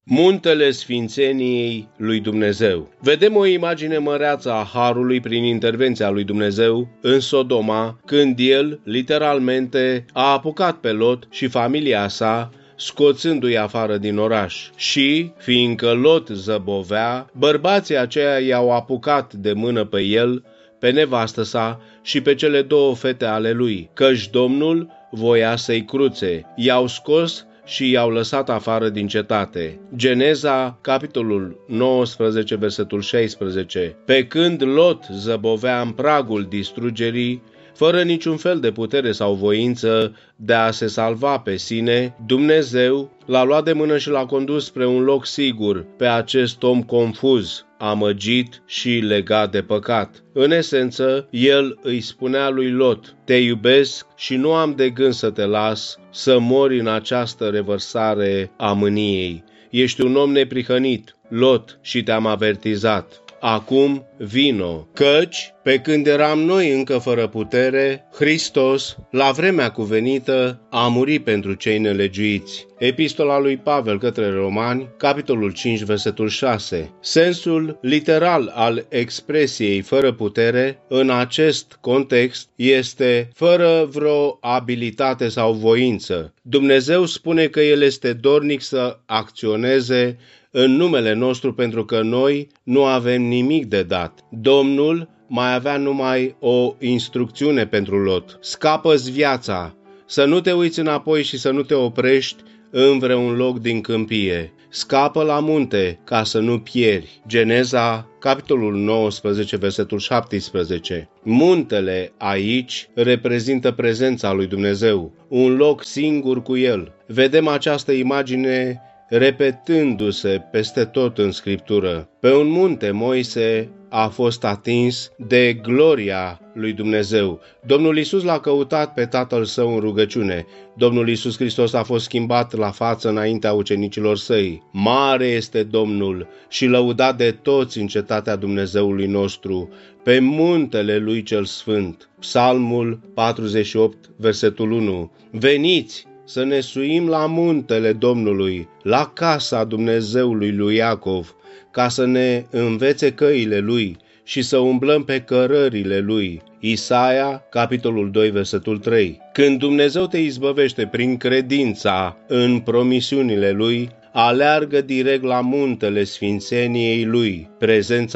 Muntele Sfințeniei lui Dumnezeu. Vedem o imagine măreață a harului prin intervenția lui Dumnezeu în Sodoma, când el, literalmente, a apucat pe Lot și familia sa, scoțându-i afară din oraș. Și, fiindcă Lot zăbovea, bărbații aceia i-au apucat de mână pe el, pe nevastă sa și pe cele două fete ale lui, căci Domnul voia să-i cruțe. I-au scos și i-au lăsat afară din cetate. Geneza, capitolul 19, versetul 16. Pe când Lot zăbovea în pragul distrugerii, fără niciun fel de putere sau voință de a se salva pe sine, Dumnezeu l-a luat de mână și l-a condus spre un loc sigur pe acest om confuz, amăgit și legat de păcat. În esență, el îi spunea lui Lot: te iubesc și nu am de gând să te las să mori în această revărsare a mâniei. Ești un om neprihănit, Lot, și te-am avertizat. Acum vino, căci, pe când eram noi încă fără putere, Hristos, la vremea cuvenită, a murit pentru cei nelegiuiți. Epistola lui Pavel către Romani, capitolul 5, versetul 6. Sensul literal al expresiei fără putere, în acest context, este fără vreo abilitate sau voință. Dumnezeu spune că El este dornic să acționeze în numele nostru pentru că noi nu avem nimic de dat. Domnul mai avea numai o instrucțiune pentru Lot: scapă-ți viața, să nu te uiți înapoi și să nu te oprești în vreun loc din câmpie. Scapă la munte ca să nu pieri. Geneza, capitolul 19, versetul 17. Muntele aici reprezintă prezența lui Dumnezeu, un loc singur cu El. Vedem această imagine repetându-se peste tot în Scriptură. Pe un munte Moise a fost atins de gloria lui Dumnezeu. Domnul Iisus l-a căutat pe Tatăl Său în rugăciune. Domnul Iisus Hristos a fost schimbat la față înaintea ucenicilor Săi. Mare este Domnul și lăudat de toți în cetatea Dumnezeului nostru, pe muntele Lui cel Sfânt. Psalmul 48, versetul 1. Veniți să ne suim la muntele Domnului, la casa Dumnezeului lui Iacov, ca să ne învețe căile Lui și să umblăm pe cărările Lui. Isaia, capitolul 2, versetul 3. Când Dumnezeu te izbăvește prin credința în promisiunile Lui, aleargă direct la muntele Sfințeniei Lui. Prezența